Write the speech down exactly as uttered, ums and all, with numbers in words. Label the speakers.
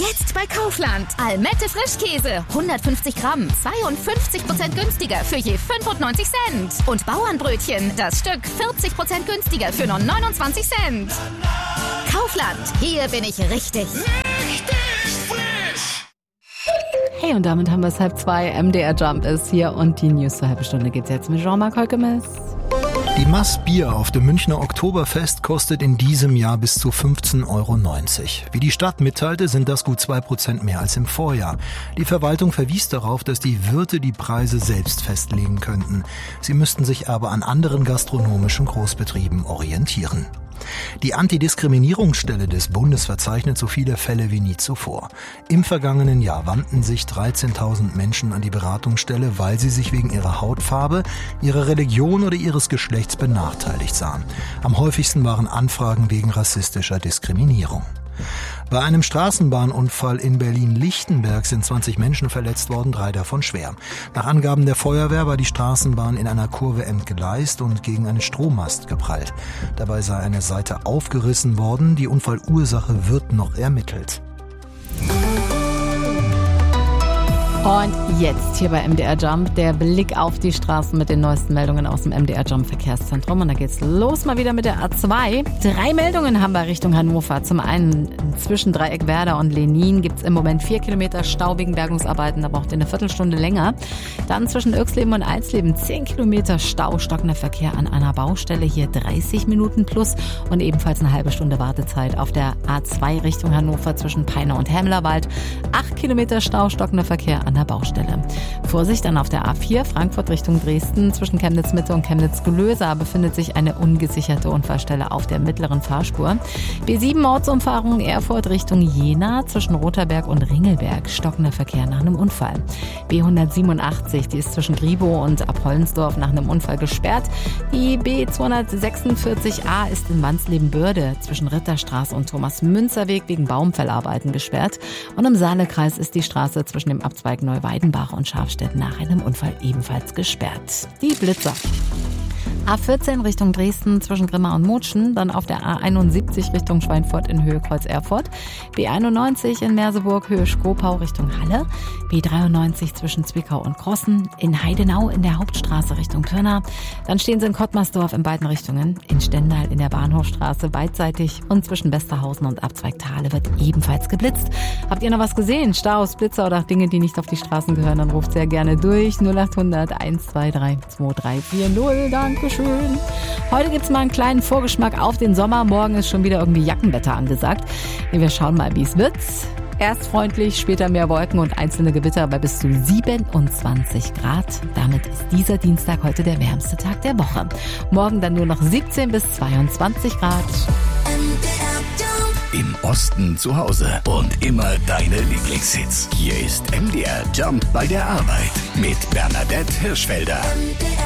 Speaker 1: Jetzt bei Kaufland. Almette Frischkäse. hundertfünfzig Gramm. zweiundfünfzig Prozent günstiger für je fünfundneunzig Cent. Und Bauernbrötchen. Das Stück vierzig Prozent günstiger für nur neunundzwanzig Cent. Kaufland. Hier bin ich richtig.
Speaker 2: Richtig frisch.
Speaker 3: Hey, und damit haben wir es halb zwei. M D R Jump ist hier und die News zur halben Stunde geht's jetzt mit Jean-Marc Holkemes.
Speaker 4: Die Maß Bier auf dem Münchner Oktoberfest kostet in diesem Jahr bis zu fünfzehn Euro neunzig. Wie die Stadt mitteilte, sind das gut zwei Prozent mehr als im Vorjahr. Die Verwaltung verwies darauf, dass die Wirte die Preise selbst festlegen könnten. Sie müssten sich aber an anderen gastronomischen Großbetrieben orientieren. Die Antidiskriminierungsstelle des Bundes verzeichnet so viele Fälle wie nie zuvor. Im vergangenen Jahr wandten sich dreizehntausend Menschen an die Beratungsstelle, weil sie sich wegen ihrer Hautfarbe, ihrer Religion oder ihres Geschlechts benachteiligt sahen. Am häufigsten waren Anfragen wegen rassistischer Diskriminierung. Bei einem Straßenbahnunfall in Berlin-Lichtenberg sind zwanzig Menschen verletzt worden, drei davon schwer. Nach Angaben der Feuerwehr war die Straßenbahn in einer Kurve entgleist und gegen einen Strommast geprallt. Dabei sei eine Seite aufgerissen worden, die Unfallursache wird noch ermittelt.
Speaker 3: Und jetzt hier bei M D R Jump der Blick auf die Straßen mit den neuesten Meldungen aus dem M D R Jump Verkehrszentrum. Und da geht's los mal wieder mit der A zwei. Drei Meldungen haben wir Richtung Hannover. Zum einen zwischen Dreieckwerder und Lenin gibt's im Moment vier Kilometer Stau wegen Bergungsarbeiten. Da braucht ihr eine Viertelstunde länger. Dann zwischen Irxleben und Eisleben zehn Kilometer Stau, stockender Verkehr an einer Baustelle. Hier dreißig Minuten plus und ebenfalls eine halbe Stunde Wartezeit auf der A zwei Richtung Hannover zwischen Peine und Hämlerwald. acht Kilometer Stau, stockender Verkehr an der Baustelle. Vorsicht dann auf der A vier Frankfurt Richtung Dresden. Zwischen Chemnitz-Mitte und Chemnitz-Glösa befindet sich eine ungesicherte Unfallstelle auf der mittleren Fahrspur. B sieben Ortsumfahrung Erfurt Richtung Jena zwischen Rotherberg und Ringelberg. Stockender Verkehr nach einem Unfall. B hundertsiebenundachtzig, die ist zwischen Griebow und Abhollensdorf nach einem Unfall gesperrt. Die B zweihundertsechsundvierzig a ist in Wansleben-Börde zwischen Ritterstraße und Thomas-Münzer-Weg wegen Baumfellarbeiten gesperrt. Und im Saalekreis ist die Straße zwischen dem Abzweig Neuweidenbach und Schafstedt nach einem Unfall ebenfalls gesperrt. Die Blitzer. A vierzehn Richtung Dresden zwischen Grimma und Mutschen, dann auf der A einundsiebzig Richtung Schweinfurt in Höhe Kreuz Erfurt, B einundneunzig in Merseburg Höhe Skopau Richtung Halle, B dreiundneunzig zwischen Zwickau und Krossen, in Heidenau in der Hauptstraße Richtung Pirna, dann stehen sie in Kottmersdorf in beiden Richtungen, in Stendal in der Bahnhofstraße beidseitig und zwischen Westerhausen und Abzweigtale wird ebenfalls geblitzt. Habt ihr noch was gesehen? Staus, Blitzer oder Dinge, die nicht auf die Straßen gehören, dann ruft sehr gerne durch null achthundert eins zwei drei zwei drei vier null. Dankeschön. Heute gibt's mal einen kleinen Vorgeschmack auf den Sommer. Morgen ist schon wieder irgendwie Jackenwetter angesagt. Wir schauen mal, wie es wird. Erst freundlich, später mehr Wolken und einzelne Gewitter bei bis zu siebenundzwanzig Grad. Damit ist dieser Dienstag heute der wärmste Tag der Woche. Morgen dann nur noch siebzehn bis zweiundzwanzig Grad.
Speaker 2: Im Osten zu Hause und immer deine Lieblingshits. Hier ist M D R Jump bei der Arbeit mit Bernadette Hirschfelder.